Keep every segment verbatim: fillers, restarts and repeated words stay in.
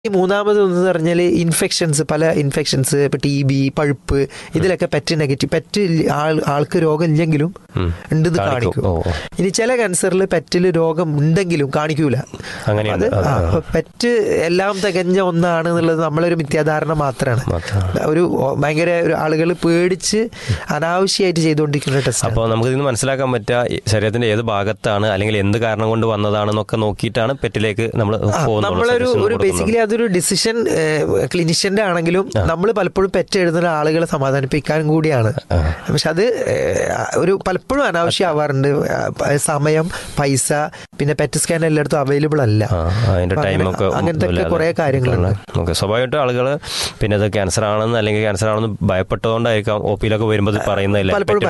ഈ മൂന്നാമത് എന്ന് പറഞ്ഞാൽ ഇൻഫെക്ഷൻസ്, പല ഇൻഫെക്ഷൻസ്, ഇപ്പൊ ടി ബി, പഴുപ്പ്, ഇതിലൊക്കെ പെറ്റ് നെഗറ്റീവ്, പെറ്റ് ആൾ ആൾക്ക് രോഗം ഇല്ലെങ്കിലും ഉണ്ടെന്ന് കാണിക്കും. ഇനി ചില ക്യാൻസറിൽ പെറ്റിൽ രോഗം ഉണ്ടെങ്കിലും കാണിക്കൂല. അത് പെറ്റ് എല്ലാം തികഞ്ഞ ഒന്നാണ് എന്നുള്ളത് നമ്മളൊരു മിഥ്യാധാരണ മാത്രമാണ്. ഒരു ഭയങ്കര ഒരു ആളുകൾ പേടിച്ച് അനാവശ്യമായിട്ട് ചെയ്തുകൊണ്ടിരിക്കുന്ന ടെസ്റ്റ്. അപ്പോൾ നമുക്ക് ഇതിന് മനസ്സിലാക്കാൻ പറ്റുക ശരീരത്തിന്റെ ഏത് ഭാഗത്താണ് അല്ലെങ്കിൽ എന്ത് കാരണം കൊണ്ട് വന്നതാണെന്നൊക്കെ നോക്കിയിട്ടാണ് പെറ്റിലേക്ക് നമ്മൾ നമ്മളൊരു ഒരു ബേസിക്കലി അതൊരു ഡിസിഷൻ ക്ലിനിഷ്യന്റെ ആണെങ്കിലും നമ്മൾ പലപ്പോഴും പെറ്റ് എഴുതുന്ന ആളുകളെ സമാധാനിപ്പിക്കാൻ കൂടിയാണ്. പക്ഷെ അത് ഒരു പലപ്പോഴും അനാവശ്യം ആവാറുണ്ട്. സമയം, പൈസ, പിന്നെ പെറ്റ് സ്കാൻ എല്ലായിടത്തും അവൈലബിൾ അല്ല, അങ്ങനത്തെ കുറെ കാര്യങ്ങളുണ്ട്. സ്വാഭാവികമായിട്ടും ആളുകൾ പിന്നെ അത് ക്യാൻസർ ആണെന്ന് അല്ലെങ്കിൽ ക്യാൻസർ ആണെന്ന് ഭയപ്പെട്ടതുകൊണ്ടായിരിക്കാം ഒ പിയിലൊക്കെ വരുമ്പോൾ പറയുന്നില്ല. പലപ്പോഴും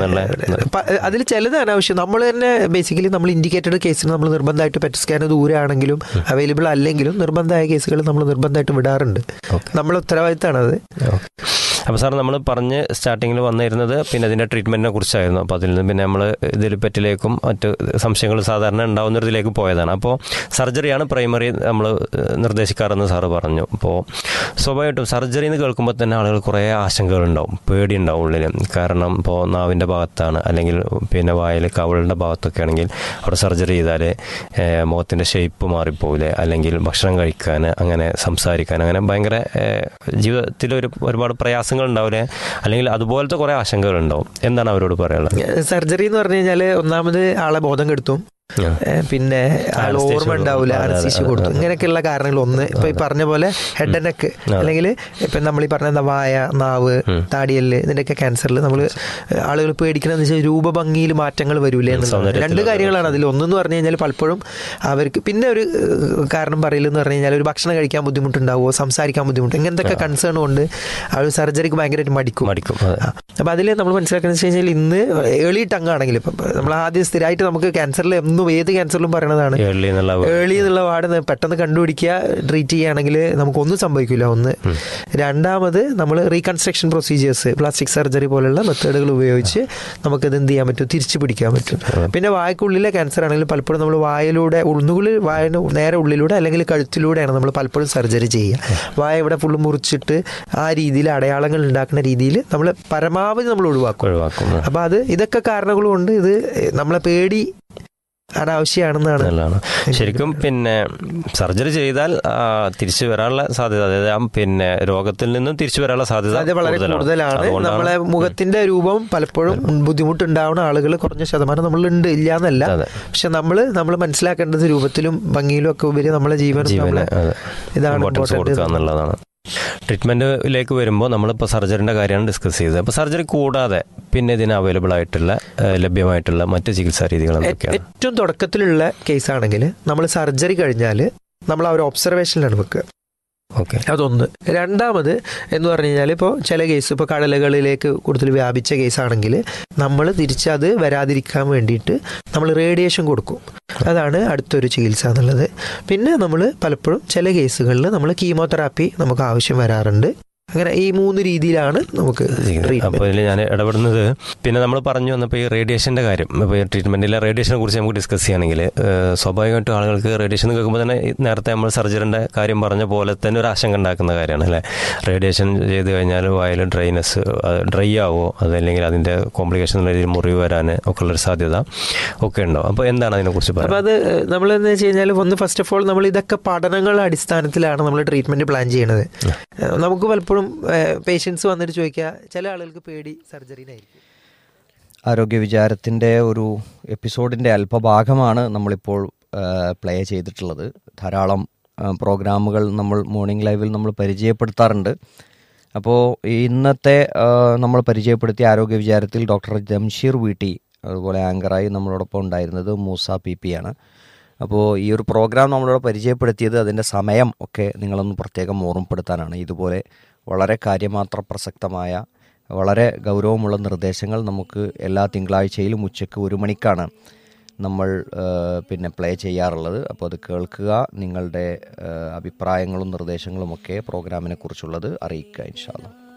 അതിൽ ചിലത് അനാവശ്യം. നമ്മൾ തന്നെ ബേസിക്കലി നമ്മൾ ഇൻഡിക്കേറ്റഡ് കേസിന് നമ്മൾ നിർബന്ധമായിട്ട് പെറ്റ് സ്കാൻ ദൂരെയാണെങ്കിലും അവൈലബിൾ അല്ലെങ്കിലും നിർബന്ധമായ കേസുകൾ നമ്മൾ നിർബന്ധമായിട്ട് വിടാറുണ്ട്. നമ്മളെ ഉത്തരവാദിത്തമാണത്. അപ്പോൾ സാർ നമ്മൾ പറഞ്ഞ് സ്റ്റാർട്ടിങ്ങിൽ വന്നിരുന്നത് പിന്നെ ഇതിൻ്റെ ട്രീറ്റ്മെൻറ്റിനെ കുറിച്ചായിരുന്നു. അപ്പോൾ അതിൽ നിന്ന് പിന്നെ നമ്മൾ ഇതിൽ പെറ്റിലേക്കും മറ്റ് സംശയങ്ങൾ സാധാരണ ഉണ്ടാവുന്നതിലേക്ക് പോയതാണ്. അപ്പോൾ സർജറിയാണ് പ്രൈമറി നമ്മൾ നിർദ്ദേശിക്കാറെന്ന് സാറ് പറഞ്ഞു. അപ്പോൾ സ്വാഭാവികമായിട്ടും സർജറി എന്ന് കേൾക്കുമ്പോൾ തന്നെ ആളുകൾ കുറേ ആശങ്കകളുണ്ടാവും, പേടിയുണ്ടാവും ഉള്ളിൽ. കാരണം ഇപ്പോൾ നാവിൻ്റെ ഭാഗത്താണ് അല്ലെങ്കിൽ പിന്നെ വായിൽ കവിളിൻ്റെ ഭാഗത്തൊക്കെ ആണെങ്കിൽ അവിടെ സർജറി ചെയ്താൽ മുഖത്തിൻ്റെ ഷേപ്പ് മാറിപ്പോവില്ലേ, അല്ലെങ്കിൽ ഭക്ഷണം കഴിക്കാൻ, അങ്ങനെ സംസാരിക്കാൻ, അങ്ങനെ ഭയങ്കര ജീവിതത്തിൽ ഒരു ഒരുപാട് പ്രയാസം ഉണ്ടാവില്ലേ, അല്ലെങ്കിൽ അതുപോലത്തെ കുറെ ആശങ്കകൾ ഉണ്ടാവും. എന്താണ് അവരോട് പറയാനുള്ളത്? സർജറി എന്ന് പറഞ്ഞു കഴിഞ്ഞാൽ ഒന്നാമത് ആളെ ബോധം കെടുത്തും, പിന്നെ ആൾ ഓർമ്മ ഉണ്ടാവില്ല, അനസ്തീഷ്യ കൊടുത്തു, ഇങ്ങനെയൊക്കെയുള്ള കാരണങ്ങൾ. ഒന്ന് ഇപ്പൊ ഈ പറഞ്ഞ പോലെ ഹെഡ് ആൻഡ് നെക്ക്, അല്ലെങ്കിൽ ഇപ്പൊ നമ്മൾ ഈ പറഞ്ഞ വായ, നാവ്, താടിയല്, ഇതിന്റെയൊക്കെ ക്യാൻസറിൽ നമ്മൾ ആളുകൾ പേടിക്കണമെന്ന് വെച്ചാൽ രൂപഭംഗിയിൽ മാറ്റങ്ങൾ വരൂലേ എന്നുള്ളത്. രണ്ട് കാര്യങ്ങളാണ് അതിൽ. ഒന്നെന്ന് പറഞ്ഞു കഴിഞ്ഞാൽ പലപ്പോഴും അവർക്ക് പിന്നെ ഒരു കാരണം പറയില്ലെന്ന് പറഞ്ഞു കഴിഞ്ഞാൽ ഒരു ഭക്ഷണം കഴിക്കാൻ ബുദ്ധിമുട്ടുണ്ടാവുമോ, സംസാരിക്കാൻ ബുദ്ധിമുട്ട്, ഇങ്ങനത്തെ കൺസേൺ കൊണ്ട് അവർ സർജറിക്ക് ഭയങ്കരമായിട്ട് മടിക്കും മടിക്കും അപ്പൊ അതിൽ നമ്മൾ മനസ്സിലാക്കുന്നത് വെച്ച് കഴിഞ്ഞാൽ ഇന്ന് ഏർലി ടങ് ആണെങ്കിൽ ഇപ്പം നമ്മൾ ആദ്യം സ്ഥിരമായിട്ട് നമുക്ക് ക്യാൻസറിൽ എന്നും ഏത് ക്യാൻസറിലും പറയണതാണ് ഏർലി എന്നുള്ള വാർഡ് പെട്ടെന്ന് കണ്ടുപിടിക്കുക, ട്രീറ്റ് ചെയ്യുകയാണെങ്കിൽ നമുക്കൊന്നും സംഭവിക്കില്ല. ഒന്ന്. രണ്ടാമത് നമ്മൾ റീകൺസ്ട്രക്ഷൻ പ്രൊസീജിയേഴ്സ്, പ്ലാസ്റ്റിക് സർജറി പോലുള്ള മെത്തേഡുകൾ ഉപയോഗിച്ച് നമുക്കത് എന്ത് ചെയ്യാൻ പറ്റും, തിരിച്ചു പിടിക്കാൻ പറ്റും. പിന്നെ വായക്കുള്ളിലെ ക്യാൻസർ ആണെങ്കിൽ പലപ്പോഴും നമ്മൾ വായിലൂടെ ഒന്നുകിൽ വായ നേരെ ഉള്ളിലൂടെ അല്ലെങ്കിൽ കഴുത്തിലൂടെയാണ് നമ്മൾ പലപ്പോഴും സർജറി ചെയ്യുക. വായ ഇവിടെ ഫുള്ള് മുറിച്ചിട്ട് ആ രീതിയിൽ അടയാളങ്ങൾ ഉണ്ടാക്കുന്ന രീതിയിൽ നമ്മൾ പരമാവധി നമ്മൾ ഒഴിവാക്കും ഒഴിവാക്കും അപ്പം അത് ഇതൊക്കെ കാരണങ്ങൾ കൊണ്ട് ഇത് നമ്മളെ പേടി അനാവശ്യമാണെന്നാണ്. ശരിക്കും പിന്നെ സർജറി ചെയ്താൽ തിരിച്ചു വരാനുള്ള സാധ്യത, അതായത് പിന്നെ രോഗത്തിൽ നിന്നും തിരിച്ചു വരാനുള്ള സാധ്യത വളരെ കൂടുതലാണ്. നമ്മളെ മുഖത്തിന്റെ രൂപം പലപ്പോഴും ബുദ്ധിമുട്ടുണ്ടാവുന്ന ആളുകൾ കുറഞ്ഞ ശതമാനം നമ്മളുണ്ട്, ഇല്ല എന്നല്ല. പക്ഷെ നമ്മൾ നമ്മൾ മനസ്സിലാക്കേണ്ടത് രൂപത്തിലും ഭംഗിയിലും ഒക്കെ ഉപരി നമ്മളെ ജീവൻ ഇതാണ് കൊടുക്കുക എന്നുള്ളതാണ്. ട്രീറ്റ്മെന്റിലേക്ക് വരുമ്പോൾ നമ്മളിപ്പോൾ സർജറിന്റെ കാര്യമാണ് ഡിസ്കസ് ചെയ്തത്. അപ്പോൾ സർജറി കൂടാതെ പിന്നെ ഇതിന് അവൈലബിൾ ആയിട്ടുള്ള ലഭ്യമായിട്ടുള്ള മറ്റ് ചികിത്സാ രീതികൾ എന്തൊക്കെയാണ്? ഏറ്റവും തുടക്കത്തിലുള്ള കേസാണെങ്കിൽ നമ്മൾ സർജറി കഴിഞ്ഞാൽ നമ്മൾ ആ ഒരു ഒബ്സർവേഷനിലാണ് വെക്കുക. ഓക്കെ, അതൊന്ന്. രണ്ടാമത് എന്ന് പറഞ്ഞു കഴിഞ്ഞാൽ ഇപ്പോൾ ചില കേസ് ഇപ്പോൾ കടലകളിലേക്ക് കൂടുതൽ വ്യാപിച്ച കേസാണെങ്കിൽ നമ്മൾ തിരിച്ചത് വരാതിരിക്കാൻ വേണ്ടിയിട്ട് നമ്മൾ റേഡിയേഷൻ കൊടുക്കും. അതാണ് അടുത്തൊരു ചികിത്സ എന്നുള്ളത്. പിന്നെ നമ്മൾ പലപ്പോഴും ചില കേസുകളിൽ നമ്മൾ കീമോതെറാപ്പി നമുക്ക് ആവശ്യം വരാറുണ്ട്. അങ്ങനെ ഈ മൂന്ന് രീതിയിലാണ് നമുക്ക്. അപ്പോൾ ഇതിൽ ഞാൻ ഇടപെടുന്നത് പിന്നെ നമ്മൾ പറഞ്ഞു വന്നപ്പോൾ ഈ റേഡിയേഷൻ്റെ കാര്യം, ഇപ്പോൾ ഈ ട്രീറ്റ്മെൻറ്റിലെ റേഡിയേഷനെ കുറിച്ച് നമുക്ക് ഡിസ്കസ് ചെയ്യുകയാണെങ്കിൽ സ്വാഭാവികമായിട്ടും ആളുകൾക്ക് റേഡിയേഷൻ കേൾക്കുമ്പോൾ തന്നെ നേരത്തെ നമ്മൾ സർജറിൻ്റെ കാര്യം പറഞ്ഞ പോലെ തന്നെ ഒരു ആശങ്ക ഉണ്ടാക്കുന്ന കാര്യമാണ് അല്ലേ. റേഡിയേഷൻ ചെയ്ത് കഴിഞ്ഞാൽ വായിൽ ഡ്രൈനെസ് ഡ്രൈ ആവുമോ, അതല്ലെങ്കിൽ അതിൻ്റെ കോംപ്ലിക്കേഷൻ രീതിയിൽ മുറിവ് വരാൻ ഒക്കെ ഉള്ളൊരു സാധ്യത ഒക്കെ ഉണ്ടാവും. അപ്പോൾ എന്താണ് അതിനെക്കുറിച്ച് പറയുന്നത്? അപ്പോൾ അത് നമ്മളെന്ന് വെച്ച് കഴിഞ്ഞാൽ ഒന്ന് ഫസ്റ്റ് ഓഫ് ഓൾ നമ്മൾ ഇതൊക്കെ പഠനങ്ങളുടെ അടിസ്ഥാനത്തിലാണ് നമ്മൾ ട്രീറ്റ്മെൻറ്റ് പ്ലാൻ ചെയ്യണത്. നമുക്ക് പലപ്പോഴും പേഷ്യൻസ് വന്നിട്ട് ചോദിക്കുക, ചില ആളുകൾക്ക് പേടി സർജറിനായിരിക്കും. ആരോഗ്യ വിചാരത്തിൻ്റെ ഒരു എപ്പിസോഡിൻ്റെ അല്പഭാഗമാണ് നമ്മളിപ്പോൾ പ്ലേ ചെയ്തിട്ടുള്ളത്. ധാരാളം പ്രോഗ്രാമുകൾ നമ്മൾ മോർണിംഗ് ലൈവിൽ നമ്മൾ പരിചയപ്പെടുത്താറുണ്ട്. അപ്പോൾ ഇന്നത്തെ നമ്മൾ പരിചയപ്പെടുത്തിയ ആരോഗ്യ വിചാരത്തിൽ ഡോക്ടർ ജംഷീർ വീട്ടി, അതുപോലെ ആങ്കറായി നമ്മളോടൊപ്പം ഉണ്ടായിരുന്നത് മൂസ പി പി ആണ്. അപ്പോൾ ഈ ഒരു പ്രോഗ്രാം നമ്മളോട് പരിചയപ്പെടുത്തിയത് അതിൻ്റെ സമയം ഒക്കെ നിങ്ങളൊന്ന് പ്രത്യേകം ഓർമ്മപ്പെടുത്താനാണ്. ഇതുപോലെ വളരെ കാര്യമാത്ര പ്രസക്തമായ വളരെ ഗൗരവമുള്ള നിർദ്ദേശങ്ങൾ നമുക്ക് എല്ലാ തിങ്കളാഴ്ചയിലും ഉച്ചയ്ക്ക് ഒരു മണിക്കാണ് നമ്മൾ പിന്നെ പ്ലേ ചെയ്യാറുള്ളത്. അപ്പോൾ അത് കേൾക്കുക, നിങ്ങളുടെ അഭിപ്രായങ്ങളും നിർദ്ദേശങ്ങളുമൊക്കെ പ്രോഗ്രാമിനെ കുറിച്ചുള്ളത് അറിയിക്കുക ഇൻഷാ അല്ലാഹ്.